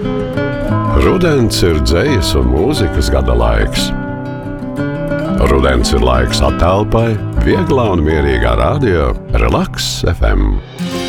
Rudens ir dzejas un mūzikas gada laiks. Rudens ir laiks attelpai, vieglā un mierīgā radio Relaks FM.